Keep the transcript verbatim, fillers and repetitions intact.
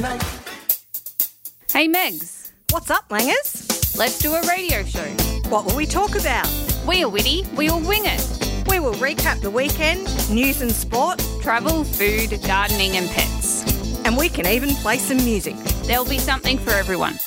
night. Hey Megs, What's up, Langers? let's do a radio show. What will we talk about? We are witty, we will wing it. We will recap the weekend, news and sport, Travel, food, gardening and pets. and we can even play some music. There'll be something for everyone.